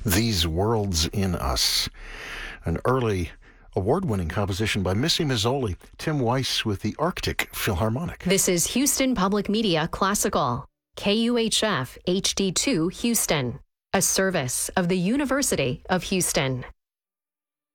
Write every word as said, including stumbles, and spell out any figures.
These Worlds in Us, an early award-winning composition by Missy Mazzoli, Tim Weiss with the Arctic Philharmonic. This is Houston Public Media Classical, K U H F H D two Houston, a service of the University of Houston.